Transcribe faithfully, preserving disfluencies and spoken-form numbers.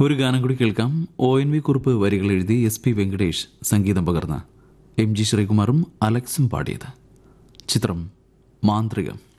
ഒരു ഗാനം കൂടി കേൾക്കാം. ഒ എൻ വി കുറുപ്പ് വരികൾ എഴുതി എസ് പി വെങ്കടേഷ് സംഗീതം പകർന്ന് എം ജി ശ്രീകുമാറും അലക്സും പാടിയത്. ചിത്രം മാന്ത്രികം.